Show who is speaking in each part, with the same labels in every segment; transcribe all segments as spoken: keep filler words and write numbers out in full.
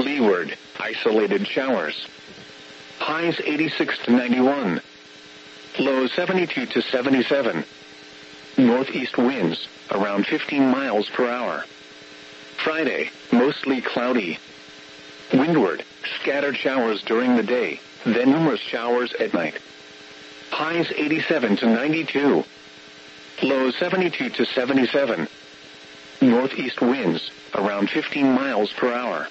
Speaker 1: Leeward, isolated showers. Highs eighty-six to ninety-one. Lows seventy-two to seventy-seven. Northeast winds, around fifteen miles per hour. Friday, mostly cloudy. Windward, scattered showers during the day, then numerous showers at night. Highs eighty-seven to ninety-two. Lows seventy-two to seventy-seven. Northeast winds, around fifteen miles per hour.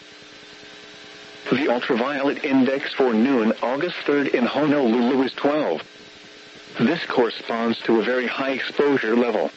Speaker 1: The ultraviolet index for noon August third in Honolulu is twelve. This corresponds to a very high exposure level.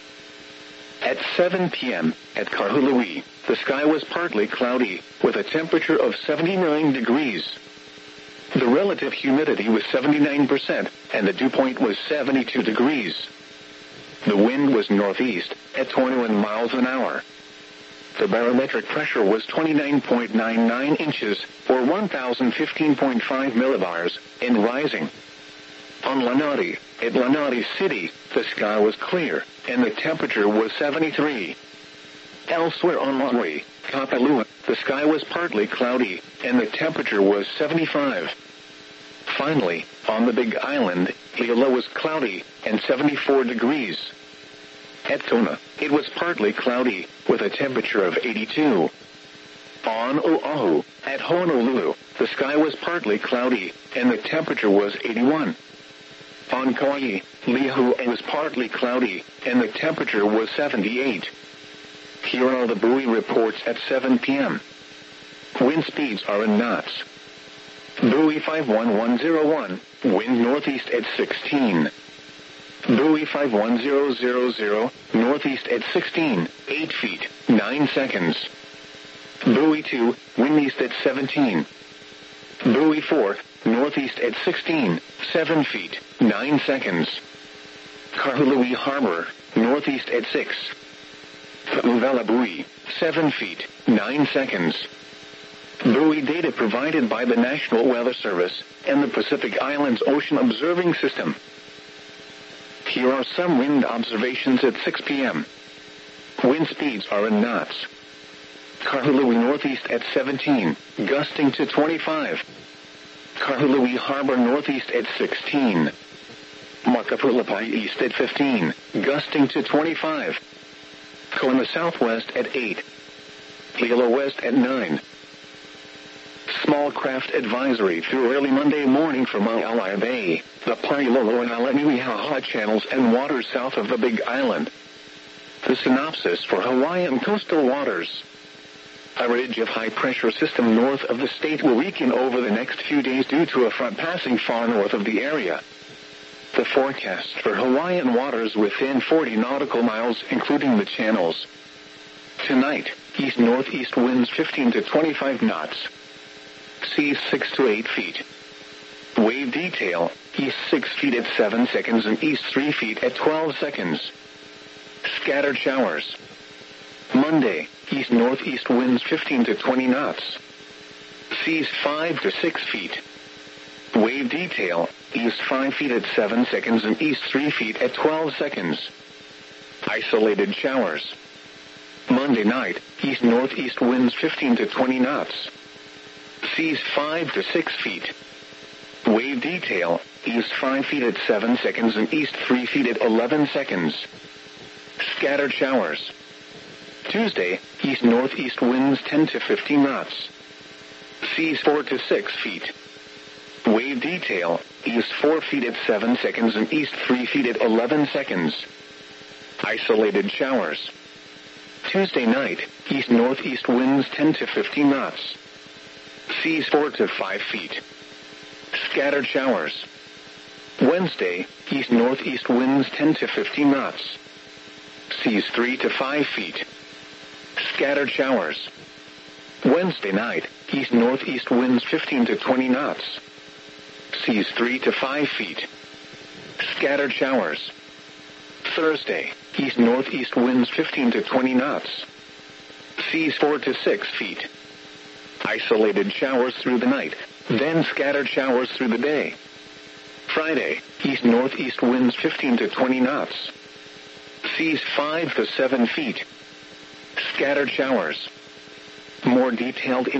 Speaker 1: At seven p.m. at Kahului, the sky was partly cloudy, with a temperature of seventy-nine degrees. The relative humidity was seventy-nine percent, and the dew point was seventy-two degrees. The wind was northeast, at twenty-one miles an hour. The barometric pressure was twenty-nine point nine nine inches, or one thousand fifteen point five millibars, and rising. On Lanai, at Lanai City, the sky was clear, and the temperature was seventy-three. Elsewhere on Maui, Kapalua, the sky was partly cloudy, and the temperature was seventy-five. Finally, on the Big Island, Hilo was cloudy, and seventy-four degrees. At Kona, it was partly cloudy, with a temperature of eighty-two. On Oahu, at Honolulu, the sky was partly cloudy, and the temperature was eighty-one. On Kauai, Lihue was partly cloudy, and the temperature was seventy-eight. Here are the buoy reports at seven p.m. Wind speeds are in knots. Buoy five one one zero one, wind northeast at sixteen. Buoy five one zero zero zero, northeast at sixteen, eight feet, nine seconds. Buoy two, wind east at seventeen. Buoy four, northeast at sixteen, seven feet, nine seconds. Kahului Harbor, northeast at six. Uvela buoy, seven feet, nine seconds. Buoy data provided by the National Weather Service and the Pacific Islands Ocean Observing System. Here are some wind observations at six p.m. Wind speeds are in knots. Kahului northeast at seventeen, gusting to twenty-five. Kahului Harbor northeast at sixteen. Makapulapai east at fifteen, gusting to twenty-five. Kona southwest at eight. Hilo west at nine. Small craft advisory through early Monday morning for Maui Bay, the Pailolo and Alaniuihaha channels and waters south of the Big Island. The synopsis for Hawaiian coastal waters. A ridge of high-pressure system north of the state will weaken over the next few days due to a front passing far north of the area. The forecast for Hawaiian waters within forty nautical miles, including the channels. Tonight, east-northeast winds fifteen to twenty-five knots. Seas six to eight feet. Wave detail, east six feet at seven seconds and east three feet at twelve seconds. Scattered showers. Monday, east-northeast winds fifteen to twenty knots. Seas five to six feet. Wave detail, east five feet at seven seconds and east three feet at twelve seconds. Isolated showers. Monday night, east-northeast winds fifteen to twenty knots. Seas five to six feet. Wave detail, east five feet at seven seconds and east three feet at eleven seconds. Scattered showers. Tuesday, east-northeast winds ten to fifteen knots. Seas four to six feet. Wave detail, east four feet at seven seconds and east three feet at eleven seconds. Isolated showers. Tuesday night, east-northeast winds ten to fifteen knots. Seas four to five feet. Scattered showers. Wednesday, east-northeast winds ten to fifteen knots. Seas three to five feet. Scattered showers. Wednesday night, east-northeast winds fifteen to twenty knots. Seas three to five feet. Scattered showers. Thursday, east-northeast winds fifteen to twenty knots. Seas four to six feet. Isolated showers through the night, then scattered showers through the day. Friday, east-northeast winds fifteen to twenty knots. Seas five to seven feet. Scattered showers. More detailed